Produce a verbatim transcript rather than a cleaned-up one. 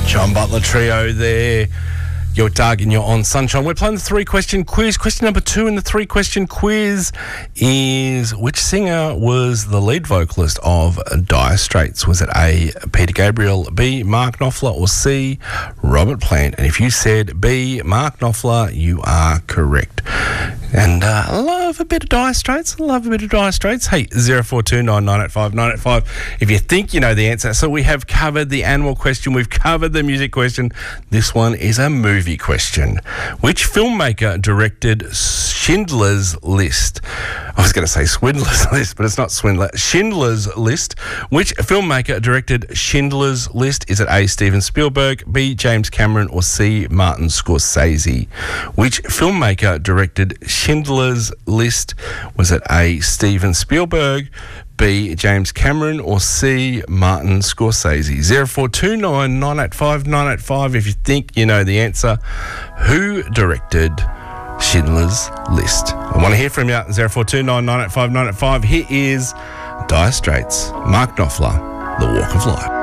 John Butler Trio there. You're Doug and you're on Sunshine. We're playing the three-question quiz. Question number two in the three-question quiz is, which singer was the lead vocalist of Dire Straits? Was it A, Peter Gabriel, B, Mark Knopfler, or C, Robert Plant? And if you said B, Mark Knopfler, you are correct. And uh, I love a bit of Dire Straits. I love a bit of Dire Straits. Hey, zero four two nine nine eight five nine eight five if you think you know the answer. So we have covered the animal question. We've covered the music question. This one is a movie question. Which filmmaker directed Schindler's List? I was going to say Swindler's List, but it's not Swindler. Schindler's List. Which filmmaker directed Schindler's List? Is it A, Steven Spielberg, B, James Cameron, or C, Martin Scorsese? Which filmmaker directed Schindler's List? Was it A, Steven Spielberg, B, James Cameron, or C, Martin Scorsese? zero four two nine nine eight five nine eight five if you think you know the answer. Who directed Schindler's List? I want to hear from you. zero four two nine nine eight five nine eight five. Here is Dire Straits, Mark Knopfler, The Walk of Life.